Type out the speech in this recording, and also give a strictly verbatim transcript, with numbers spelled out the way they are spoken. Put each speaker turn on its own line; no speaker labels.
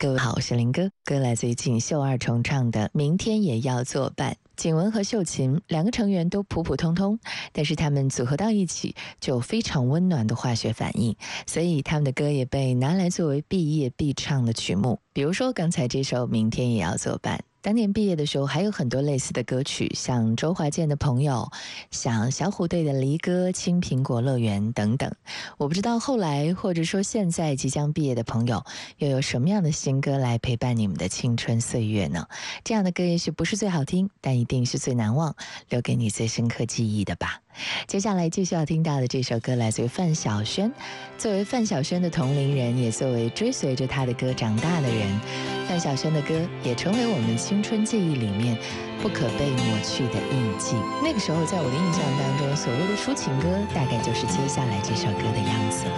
各位好，我是林哥，歌来自于锦绣二重唱的《明天也要作伴》。景文和秀琴两个成员都普普通通，但是他们组合到一起就有非常温暖的化学反应，所以他们的歌也被拿来作为毕业必唱的曲目。比如说刚才这首《明天也要作伴》，当年毕业的时候还有很多类似的歌曲，像周华健的朋友，像小虎队的离歌、青苹果乐园等等。我不知道后来或者说现在即将毕业的朋友又有什么样的新歌来陪伴你们的青春岁月呢？这样的歌也许不是最好听，但一定是最难忘，留给你最深刻记忆的吧。接下来继续要听到的这首歌来自于范晓萱，作为范晓萱的同龄人，也作为追随着她的歌长大的人，范晓萱的歌也成为我们青春记忆里面不可被抹去的印记。那个时候在我的印象当中，所谓的抒情歌大概就是接下来这首歌的样子了。